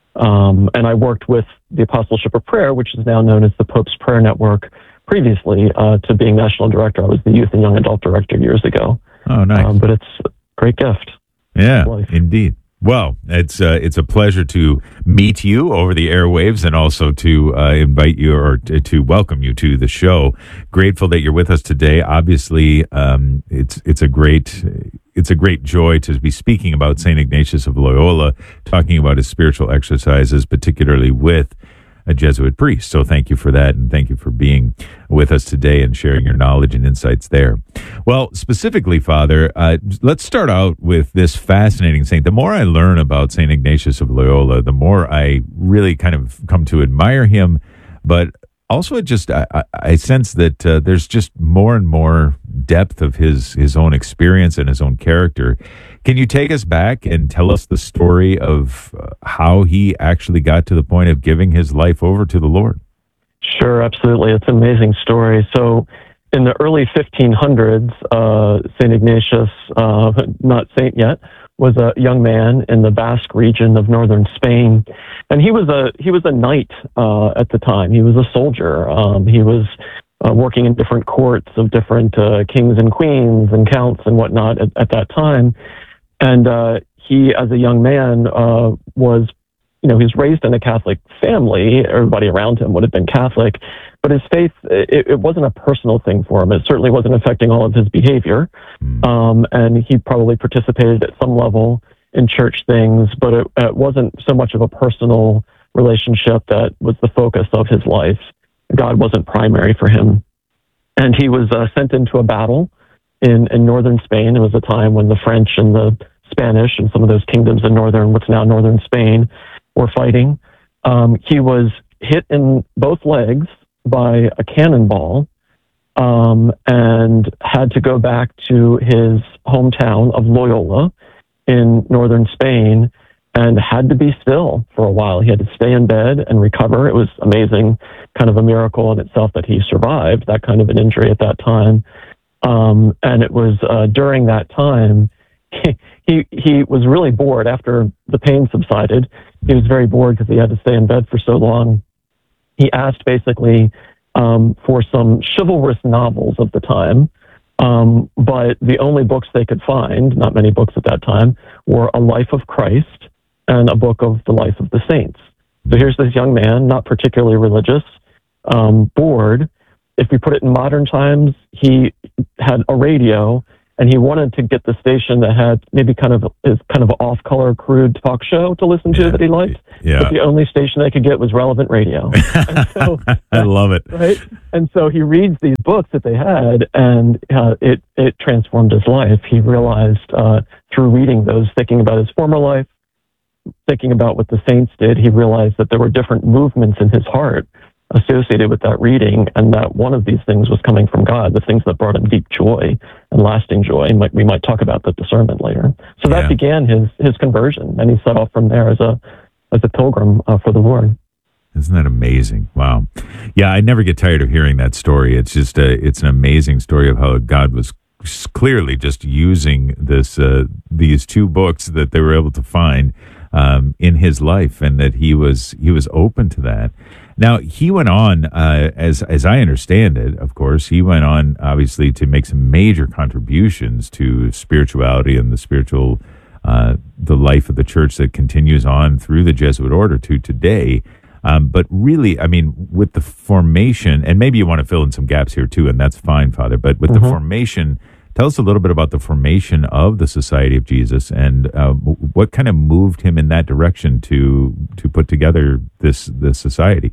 [SPEAKER 20] Um, and I worked with the Apostleship of Prayer, which is now known as the Pope's Prayer Network, previously uh, to being national director. I was the youth and young adult director years ago.
[SPEAKER 19] Oh, nice.
[SPEAKER 20] Um, but it's a great gift.
[SPEAKER 19] Yeah, indeed. Well, it's uh, it's a pleasure to meet you over the airwaves, and also to uh, invite you or to, to welcome you to the show. Grateful that you're with us today. Obviously, um, it's it's a great it's a great joy to be speaking about Saint Ignatius of Loyola, talking about his spiritual exercises, particularly with a Jesuit priest. So thank you for that, and thank you for being with us today and sharing your knowledge and insights there. Well, specifically, Father, uh, let's start out with this fascinating saint. The more I learn about Saint Ignatius of Loyola, the more I really kind of come to admire him, but also it just I, I sense that uh, there's just more and more depth of his his own experience and his own character. Can you take us back and tell us the story of uh, how he actually got to the point of giving his life over to the Lord?
[SPEAKER 20] Sure, absolutely. It's an amazing story. So in the early fifteen hundreds, uh, Saint Ignatius, uh, not saint yet, was a young man in the Basque region of northern Spain. And he was a he was a knight uh, at the time. He was a soldier. Um, he was uh, working in different courts of different uh, kings and queens and counts and whatnot at, at that time. And uh, he, as a young man, uh, was, you know, he was raised in a Catholic family. Everybody around him would have been Catholic, but his faith, it, it wasn't a personal thing for him. It certainly wasn't affecting all of his behavior. Um, and he probably participated at some level in church things, but it, it wasn't so much of a personal relationship that was the focus of his life. God wasn't primary for him. And he was uh, sent into a battle in, in northern Spain. It was a time when the French and the Spanish and some of those kingdoms in northern, what's now northern Spain, were fighting. Um, he was hit in both legs by a cannonball um, and had to go back to his hometown of Loyola in northern Spain and had to be still for a while. He had to stay in bed and recover. It was amazing, kind of a miracle in itself that he survived that kind of an injury at that time. Um, and it was uh, during that time, he, he he was really bored after the pain subsided. He was very bored because he had to stay in bed for so long. He asked basically um, for some chivalrous novels of the time, um, but the only books they could find, not many books at that time, were A Life of Christ and a book of the life of the saints. So here's this young man, not particularly religious, um, bored. If we put it in modern times, he had a radio, and he wanted to get the station that had maybe kind of his kind of off-color, crude talk show to listen to yeah. that he liked.
[SPEAKER 19] Yeah.
[SPEAKER 20] But the only station they could get was Relevant Radio. And so,
[SPEAKER 19] I love it.
[SPEAKER 20] Right? And so he reads these books that they had, and uh, it it transformed his life. He realized uh, through reading those, thinking about his former life, thinking about what the saints did, he realized that there were different movements in his heart associated with that reading, and that one of these things was coming from God, the things that brought him deep joy and lasting joy. And we might talk about the discernment later. So that yeah. began his his conversion, and he set off from there as a as a pilgrim uh, for the Lord.
[SPEAKER 19] Isn't that amazing? Wow. Yeah, I never get tired of hearing that story. It's just a, it's an amazing story of how God was clearly just using this uh, these two books that they were able to find um, in his life, and that he was he was open to that. Now, he went on, uh, as as I understand it, of course, he went on, obviously, to make some major contributions to spirituality and the spiritual, uh, the life of the church that continues on through the Jesuit order to today. Um, but really, I mean, with the formation, and maybe you want to fill in some gaps here too, and that's fine, Father, but with mm-hmm. the formation Tell us a little bit about the formation of the Society of Jesus and uh, what kind of moved him in that direction to to put together this this society.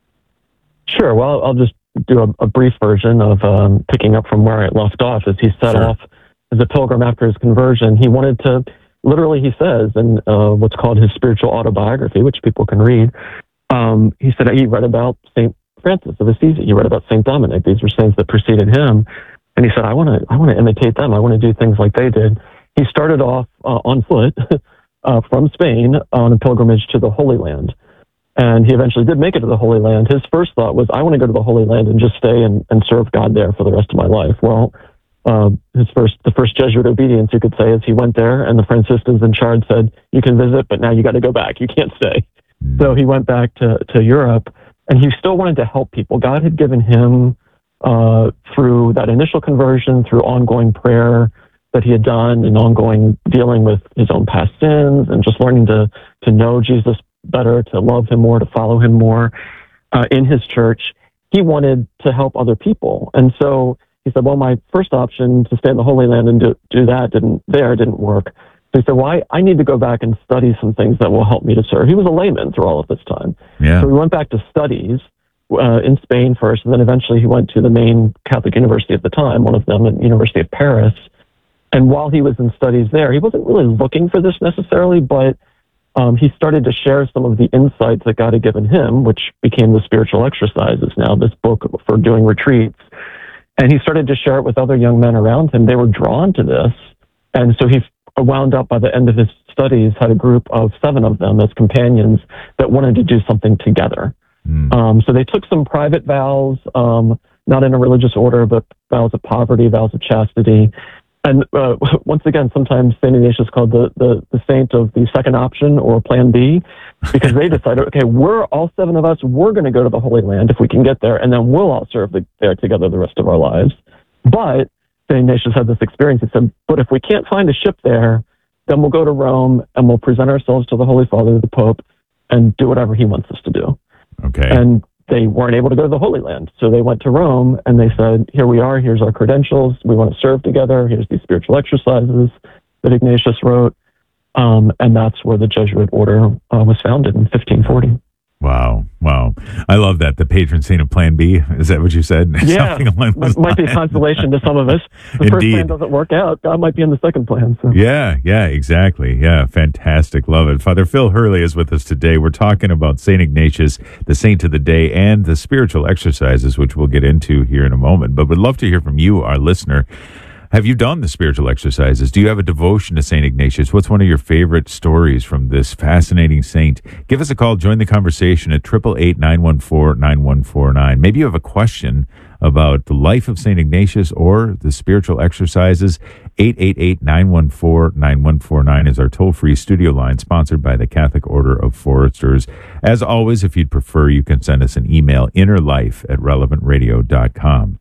[SPEAKER 20] Sure. Well, I'll just do a, a brief version of um, picking up from where I left off. As he set
[SPEAKER 19] Sure.
[SPEAKER 20] off as a pilgrim after his conversion, he wanted to, literally he says in uh, what's called his spiritual autobiography, which people can read, um, he said he read about Saint Francis of Assisi, he read about Saint Dominic. These were saints that preceded him. And he said, I want to I want to imitate them. I want to do things like they did. He started off uh, on foot uh, from Spain on a pilgrimage to the Holy Land. And he eventually did make it to the Holy Land. His first thought was, I want to go to the Holy Land and just stay and, and serve God there for the rest of my life. Well, uh, his first, the first Jesuit obedience, you could say, is he went there and the Franciscans in charge said, you can visit, but now you got to go back. You can't stay. So he went back to, to Europe, and he still wanted to help people. God had given him, uh, through that initial conversion, through ongoing prayer that he had done and ongoing dealing with his own past sins and just learning to, to know Jesus better, to love him more, to follow him more uh, in his church. He wanted to help other people. And so he said, well, my first option to stay in the Holy Land and do, do that didn't there didn't work. So he said, well, I, I need to go back and study some things that will help me to serve. He was a layman through all of this time.
[SPEAKER 19] Yeah.
[SPEAKER 20] So he went back to studies uh, in Spain first, and then eventually he went to the main Catholic university at the time, one of them at University of Paris. And while he was in studies there, he wasn't really looking for this necessarily, but Um, he started to share some of the insights that God had given him, which became the Spiritual Exercises, now this book for doing retreats. And he started to share it with other young men around him. They were drawn to this. And so he wound up by the end of his studies, had a group of seven of them as companions that wanted to do something together. Mm. Um, so they took some private vows, um, not in a religious order, but vows of poverty, vows of chastity. And uh, once again, sometimes Saint Ignatius called the, the, the saint of the second option or plan B, because they decided, okay, we're all seven of us, we're going to go to the Holy Land if we can get there, and then we'll all serve the, there together the rest of our lives. But Saint Ignatius had this experience. He said, but if we can't find a ship there, then we'll go to Rome and we'll present ourselves to the Holy Father, the Pope, and do whatever he wants us to do.
[SPEAKER 19] Okay.
[SPEAKER 20] And they weren't able to go to the Holy Land. So they went to Rome and they said, here we are, here's our credentials, we want to serve together, here's these spiritual exercises that Ignatius wrote. Um, and that's where the Jesuit order uh, was founded in fifteen forty.
[SPEAKER 19] Wow. Wow. I love that. The patron saint of Plan B. Is that what you said?
[SPEAKER 20] Yeah. Might, might be a consolation to some of us. The first plan doesn't work out. God might be in the second plan. So.
[SPEAKER 19] Yeah. Yeah, exactly. Yeah. Fantastic. Love it. Father Phil Hurley is with us today. We're talking about Saint Ignatius, the saint of the day, and the spiritual exercises, which we'll get into here in a moment. But we'd love to hear from you, our listener. Have you done the spiritual exercises? Do you have a devotion to Saint Ignatius? What's one of your favorite stories from this fascinating saint? Give us a call. Join the conversation at eight eight eight, nine one four, nine one four nine. Maybe you have a question about the life of Saint Ignatius or the spiritual exercises. eight eight eight, nine one four, nine one four nine is our toll-free studio line, sponsored by the Catholic Order of Foresters. As always, if you'd prefer, you can send us an email, innerlife at relevant radio dot com.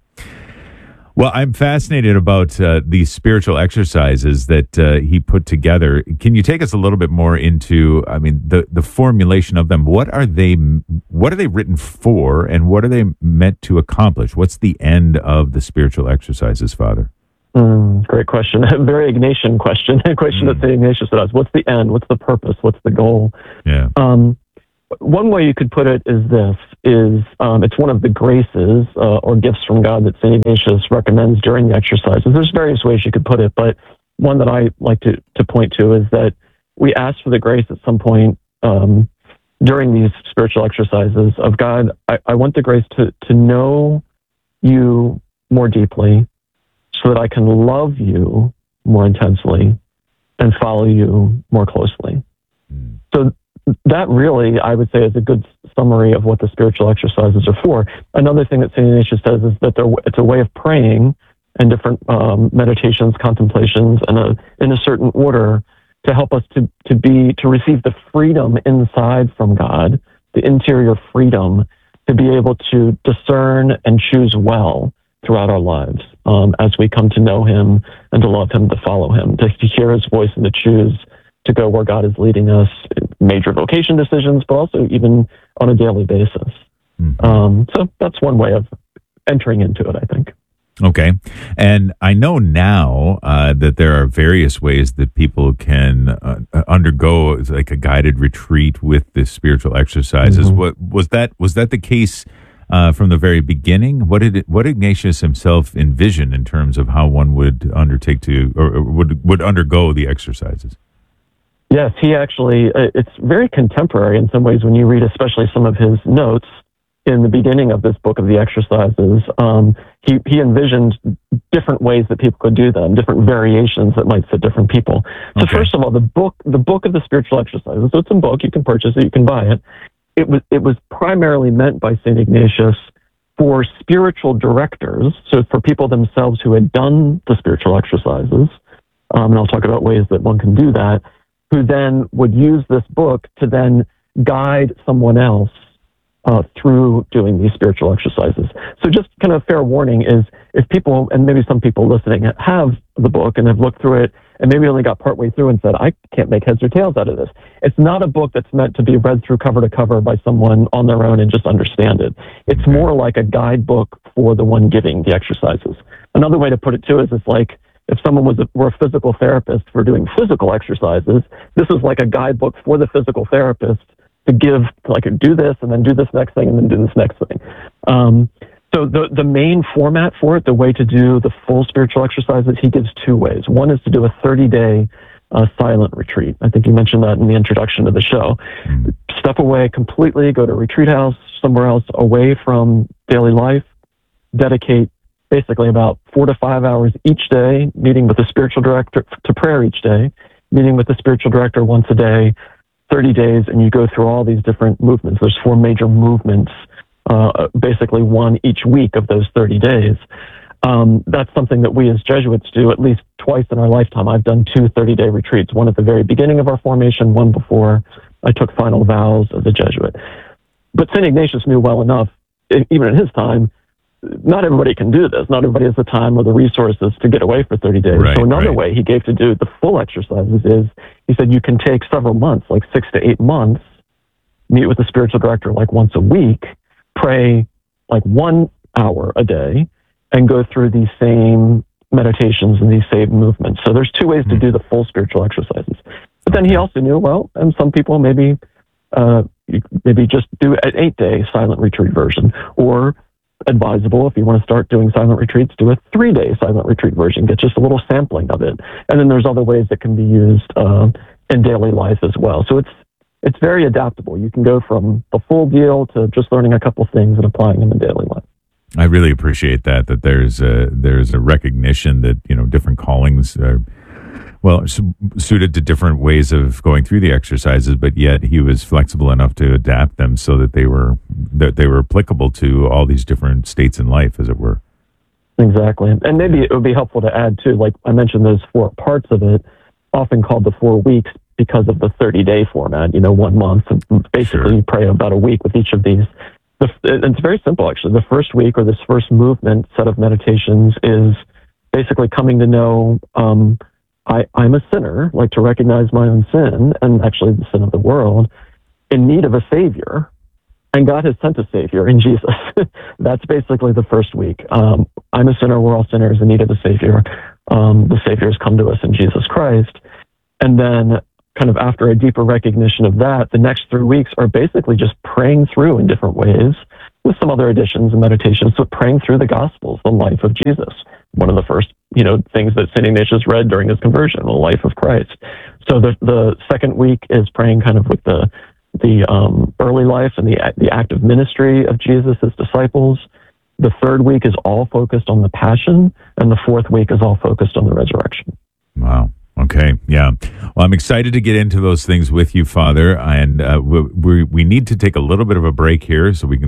[SPEAKER 19] Well, I'm fascinated about uh, these spiritual exercises that uh, he put together. Can you take us a little bit more into, I mean, the, the formulation of them? What are they, what are they written for, and what are they meant to accomplish? What's the end of the spiritual exercises, Father?
[SPEAKER 20] Mm, great question. A very Ignatian question. A question mm. that Saint Ignatius would ask. What's the end? What's the purpose? What's the goal?
[SPEAKER 19] Yeah.
[SPEAKER 20] Um, one way you could put it is this, is um, it's one of the graces uh, or gifts from God that Saint Ignatius recommends during the exercises. There's various ways you could put it, but one that I like to, to point to is that we ask for the grace at some point um, during these spiritual exercises of God, I, I want the grace to, to know you more deeply so that I can love you more intensely and follow you more closely. Mm. So that really, I would say, is a good summary of what the spiritual exercises are for. Another thing that Saint Ignatius says is that they're, it's a way of praying and different um, meditations, contemplations, and a, in a certain order to help us to, to be, to receive the freedom inside from God, the interior freedom to be able to discern and choose well throughout our lives um, as we come to know him and to love him, to follow him, to, to hear his voice and to choose to go where God is leading us in major vocation decisions, but also even on a daily basis. Mm-hmm. Um, so that's one way of entering into it, I think.
[SPEAKER 19] Okay. And I know now uh, that there are various ways that people can uh, undergo like a guided retreat with the spiritual exercises. Mm-hmm. What was that? Was that the case uh, from the very beginning? What did it, what Ignatius himself envision in terms of how one would undertake to or, or would would undergo the exercises?
[SPEAKER 20] Yes, he actually. Uh, it's very contemporary in some ways when you read, especially some of his notes. In the beginning of this book of the exercises, um, he, he envisioned different ways that people could do them, different variations that might fit different people. So okay. First of all, the book, the book of the spiritual exercises, so it's a book, you can purchase it, you can buy it. It was, it was primarily meant by Saint Ignatius for spiritual directors, so for people themselves who had done the spiritual exercises, um, and I'll talk about ways that one can do that, who then would use this book to then guide someone else Uh, through doing these spiritual exercises. So just kind of fair warning is if people, and maybe some people listening have the book and have looked through it and maybe only got partway through and said, I can't make heads or tails out of this. It's not a book that's meant to be read through cover to cover by someone on their own and just understand it. It's more like a guidebook for the one giving the exercises. Another way to put it too is it's like if someone was a, were a physical therapist for doing physical exercises, this is like a guidebook for the physical therapist to give, like, do this and then do this next thing and then do this next thing. Um, so the the main format for it, the way to do the full spiritual exercises, he gives two ways. One is to do a thirty-day uh, silent retreat. I think you mentioned that in the introduction to the show. Step away completely, go to a retreat house, somewhere else away from daily life, dedicate basically about four to five hours each day, meeting with the spiritual director to prayer each day, meeting with the spiritual director once a day, thirty days, and you go through all these different movements. There's four major movements, uh, basically one each week of those thirty days. Um, that's something that we as Jesuits do at least twice in our lifetime. I've done two thirty-day retreats, one at the very beginning of our formation, one before I took final vows as a Jesuit. But Saint Ignatius knew well enough, even in his time, not everybody can do this. Not everybody has the time or the resources to get away for thirty days. Right, so another right. way he gave to do the full exercises is, he said you can take several months, like six to eight months, meet with the spiritual director like once a week, pray like one hour a day, and go through these same meditations and these same movements. So there's two ways mm-hmm. to do the full spiritual exercises. But then he also knew, well, and some people maybe, uh, maybe just do an eight-day silent retreat version, or advisable, if you want to start doing silent retreats, do a three-day silent retreat version, get just a little sampling of it. And then there's other ways that can be used uh, in daily life as well. So it's it's very adaptable. You can go from the full deal to just learning a couple things and applying them in daily life.
[SPEAKER 19] I really appreciate that, that there's a, there's a recognition that, you know, different callings are, well, suited to different ways of going through the exercises, but yet he was flexible enough to adapt them so that they were that they were applicable to all these different states in life, as it were.
[SPEAKER 20] Exactly. And maybe it would be helpful to add, too, like I mentioned, those four parts of it, often called the four weeks because of the thirty-day format, you know, one month. And basically, sure. you pray about a week with each of these. The, it's very simple, actually. The first week, or this first movement set of meditations, is basically coming to know um, I, I'm a sinner, like to recognize my own sin, and actually the sin of the world, in need of a Savior. And God has sent a Savior in Jesus. That's basically the first week. Um, I'm a sinner, we're all sinners in need of a Savior. Um, the Savior has come to us in Jesus Christ. And then kind of after a deeper recognition of that, the next three weeks are basically just praying through in different ways, with some other additions and meditations, so praying through the Gospels, the life of Jesus. One of the first, you know, things that Saint Ignatius read during his conversion, the life of Christ. So the the second week is praying kind of with the the um, early life and the the active ministry of Jesus, his disciples. The third week is all focused on the Passion, and the fourth week is all focused on the resurrection.
[SPEAKER 19] Wow. Okay. Yeah. Well, I'm excited to get into those things with you, Father, and uh, we, we we need to take a little bit of a break here so we can